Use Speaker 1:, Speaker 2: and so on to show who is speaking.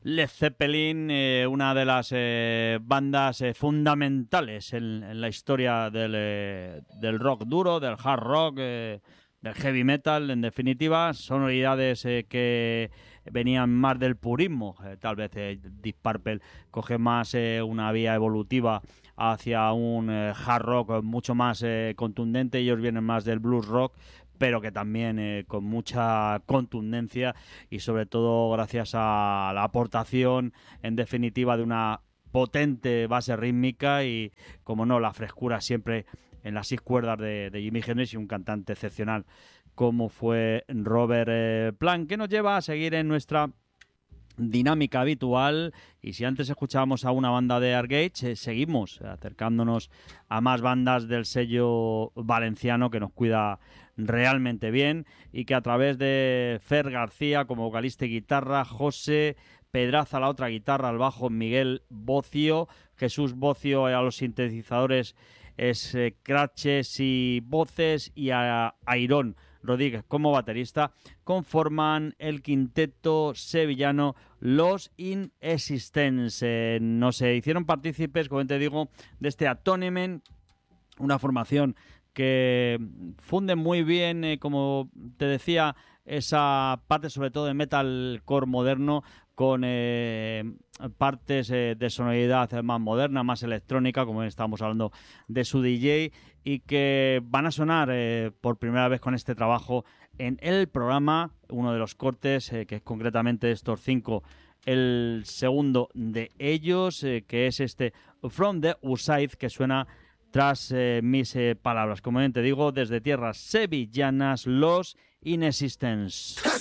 Speaker 1: Led Zeppelin, una de las bandas fundamentales en la historia del rock duro, del hard rock, del heavy metal, en definitiva, sonoridades que venían más del purismo. Tal vez Deep Purple coge más una vía evolutiva hacia un hard rock mucho más contundente, ellos vienen más del blues rock, pero que también con mucha contundencia y sobre todo gracias a la aportación en definitiva de una potente base rítmica y, como no, la frescura siempre en las 6 cuerdas de Jimi Hendrix y un cantante excepcional como fue Robert Plant, que nos lleva a seguir en nuestra dinámica habitual. Y si antes escuchábamos a una banda de Argage, seguimos acercándonos a más bandas del sello valenciano que nos cuida realmente bien y que a través de Fer García como vocalista y guitarra, José Pedraza a la otra guitarra, al bajo Miguel Bocio, Jesús Bocio a los sintetizadores, scratches y voces, y a Airón Rodríguez como baterista, conforman el quinteto sevillano Los Inexistents. Nos hicieron partícipes, como te digo, de este Atonement, una formación que funde muy bien, como te decía, esa parte sobre todo de metalcore moderno con partes de sonoridad más moderna, más electrónica, como estábamos hablando de su DJ, y que van a sonar por primera vez con este trabajo en el programa, uno de los cortes, que es concretamente estos 5, el segundo de ellos, que es este From the Outside, que suena tras mis palabras. Como bien te digo, desde tierras sevillanas, Los Inexistents.